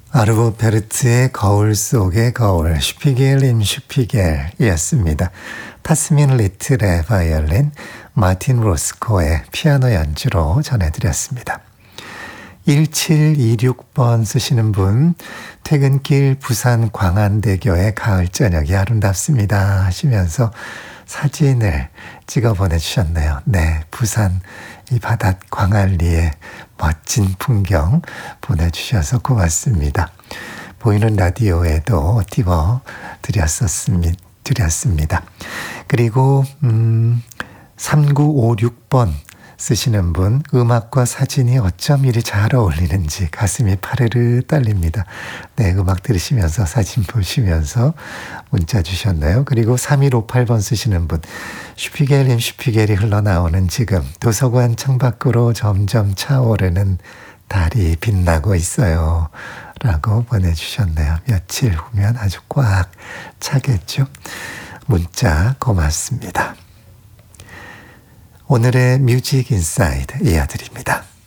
아르보 베르트의 거울 속의 거울, 슈피겔 임 슈피겔이었습니다. 타스민 리틀의 바이올린, 마틴 로스코의 피아노 연주로 전해드렸습니다. 1726번 쓰시는 분, 퇴근길 부산 광안대교의 가을 저녁이 아름답습니다 하시면서 사진을 찍어 보내주셨네요. 네, 부산 이 바닷 광안리의 멋진 풍경 보내주셔서 고맙습니다. 보이는 라디오에도 띄워 드렸습니다. 그리고 3956번 쓰시는 분, 음악과 사진이 어쩜 이리 잘 어울리는지 가슴이 파르르 떨립니다. 네, 음악 들으시면서 사진 보시면서 문자 주셨나요? 그리고 3158번 쓰시는 분, 슈피겔임 슈피겔이 흘러나오는 지금 도서관 창밖으로 점점 차오르는 달이 빛나고 있어요 라고 보내주셨네요. 며칠 후면 아주 꽉 차겠죠? 문자 고맙습니다. 오늘의 뮤직 인사이드 이어드립니다.